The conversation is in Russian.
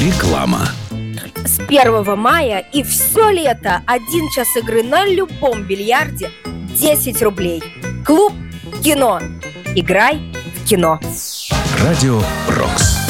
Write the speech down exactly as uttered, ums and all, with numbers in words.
Реклама. С первого мая и все лето один час игры на любом бильярде десять рублей. Клуб «Кино». Играй в кино. Радио «Рокс».